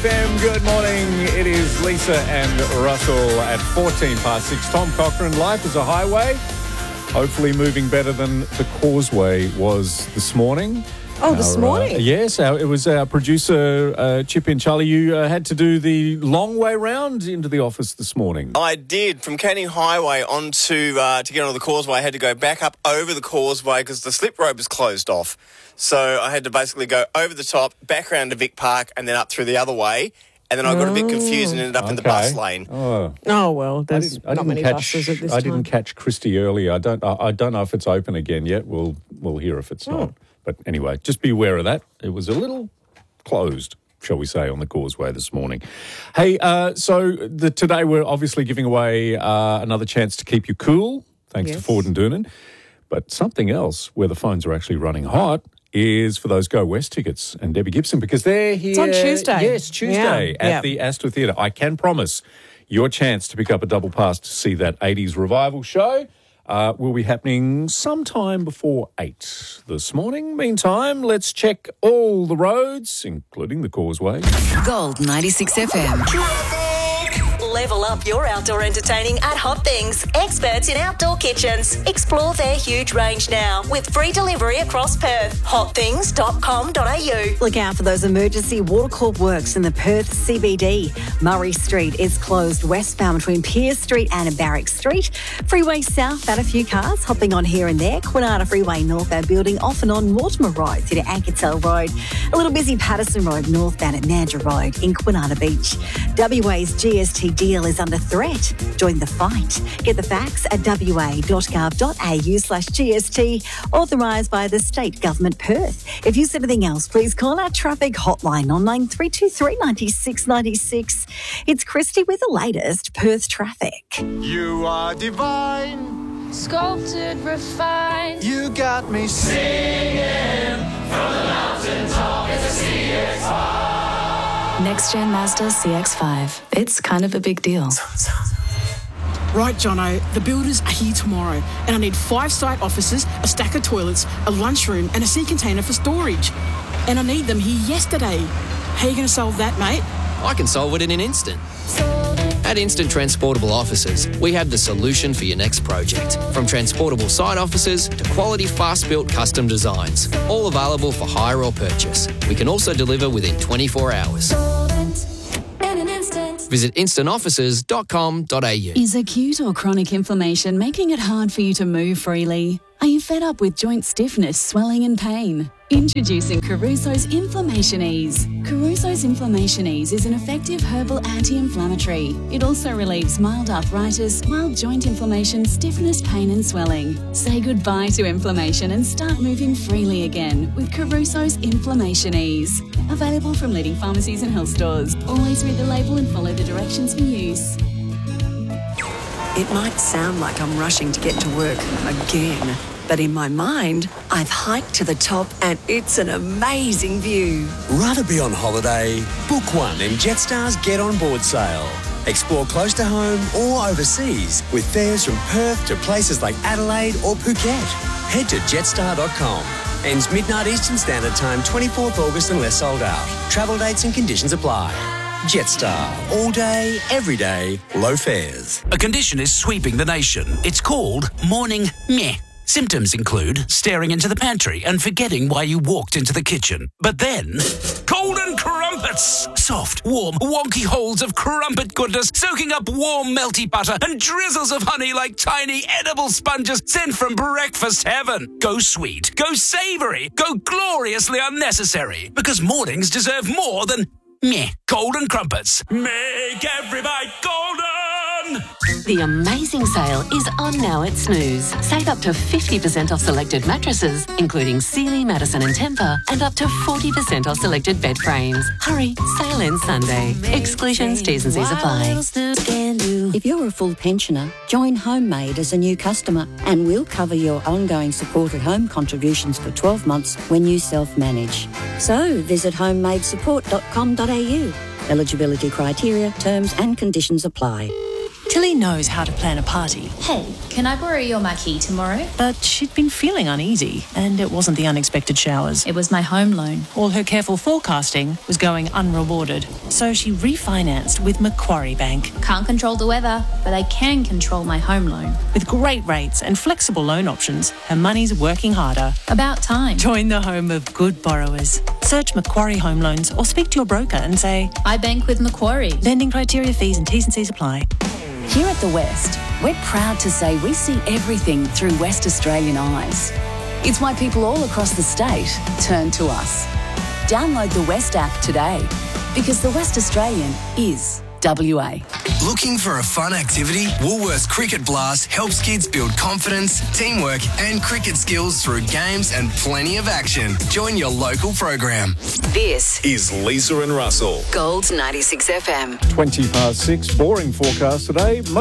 FM. Good morning. It is Lisa and Russell at 14 past 6. Tom Cochran, life is a highway. Hopefully moving better than the Causeway was this morning. Oh, this morning? Yes, it was our producer, Chip and Charlie. You had to do the long way round into the office this morning. I did. From Canning Highway onto to get onto the Causeway, I had to go back up over the Causeway because the slip road was closed off. So I had to basically go over the top, back around to Vic Park, and then up through the other way. And then I got a bit confused and ended up in the bus lane. Oh well, there's not many buses at this time. I didn't catch Christie earlier. I don't know if it's open again yet. We'll hear if it's not. But anyway, just be aware of that. It was a little closed, shall we say, on the Causeway this morning. Hey, today we're obviously giving away another chance to keep you cool, thanks to Ford and Doonan. But something else where the phones are actually running hot is for those Go West tickets and Debbie Gibson, because they're here. It's on Tuesday. Yes, Tuesday at the Astor Theatre. I can promise your chance to pick up a double pass to see that 80s revival show will be happening sometime before 8 this morning. Meantime, let's check all the roads, including the Causeway. Gold 96 FM. Level up your outdoor entertaining at Hot Things. Experts in outdoor kitchens. Explore their huge range now with free delivery across Perth. Hotthings.com.au. Look out for those emergency Watercorp works in the Perth CBD. Murray Street is closed westbound between Pearce Street and Barrack Street. Freeway southbound, a few cars hopping on here and there. Quinata Freeway northbound building off and on Mortimer Road through to Anketel Road. A little busy Patterson Road northbound at Mandurah Road in Quinata Beach. WA's GST deal is under threat. Join the fight. Get the facts at wa.gov.au/GST, authorised by the State Government Perth. If you see anything else, please call our traffic hotline on 9323 96 96. It's Christy with the latest Perth traffic. You are divine, sculpted, refined. You got me singing from the mountaintop. It's a CX-5. Next Gen Mazda CX-5. It's kind of a big deal. Right, Jono, the builders are here tomorrow and I need 5 site offices, a stack of toilets, a lunchroom and a sea container for storage. And I need them here yesterday. How are you going to solve that, mate? I can solve it in an instant. At Instant Transportable Offices, we have the solution for your next project. From transportable site offices to quality fast-built custom designs, all available for hire or purchase. We can also deliver within 24 hours. Visit instantoffices.com.au. Is acute or chronic inflammation making it hard for you to move freely? Are you fed up with joint stiffness, swelling and pain? Introducing Caruso's Inflammation Ease. Caruso's Inflammation Ease is an effective herbal anti-inflammatory. It also relieves mild arthritis, mild joint inflammation, stiffness, pain and swelling. Say goodbye to inflammation and start moving freely again with Caruso's Inflammation Ease. Available from leading pharmacies and health stores. Always read the label and follow the directions for use. It might sound like I'm rushing to get to work again, but in my mind, I've hiked to the top and it's an amazing view. Rather be on holiday? Book one in Jetstar's Get On Board sale. Explore close to home or overseas with fares from Perth to places like Adelaide or Phuket. Head to jetstar.com. Ends midnight Eastern Standard Time, 24th August unless sold out. Travel dates and conditions apply. Jetstar. All day, every day, low fares. A condition is sweeping the nation. It's called morning meh. Symptoms include staring into the pantry and forgetting why you walked into the kitchen. But then, golden crumpets! Soft, warm, wonky holes of crumpet goodness soaking up warm, melty butter and drizzles of honey like tiny edible sponges sent from breakfast heaven. Go sweet, go savoury, go gloriously unnecessary. Because mornings deserve more than meh. Golden crumpets. Make every bite golden! The amazing sale is on now at Snooze. Save up to 50% off selected mattresses, including Sealy, Madison and Tempur, and up to 40% off selected bed frames. Hurry, sale ends Sunday. Exclusions, T's and C's apply. If you're a full pensioner, join Homemade as a new customer and we'll cover your ongoing supported home contributions for 12 months when you self-manage. So visit homemadesupport.com.au. Eligibility criteria, terms and conditions apply. Tilly knows how to plan a party. Hey, can I borrow your marquee tomorrow? But she'd been feeling uneasy, and it wasn't the unexpected showers. It was my home loan. All her careful forecasting was going unrewarded. So she refinanced with Macquarie Bank. Can't control the weather, but I can control my home loan. With great rates and flexible loan options, her money's working harder. About time. Join the home of good borrowers. Search Macquarie Home Loans or speak to your broker and say, I bank with Macquarie. Lending criteria, fees and T's and C's apply. Here at The West, we're proud to say we see everything through West Australian eyes. It's why people all across the state turn to us. Download the West app today, because The West Australian is WA. Looking for a fun activity? Woolworths Cricket Blast helps kids build confidence, teamwork and cricket skills through games and plenty of action. Join your local program. This is Lisa and Russell. Gold's 96 FM. 6:20. Boring forecast today.